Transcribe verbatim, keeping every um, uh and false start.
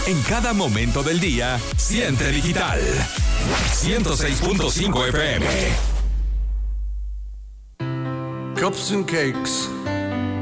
En cada momento del día, siente digital. ciento seis punto cinco F M. Cups and cakes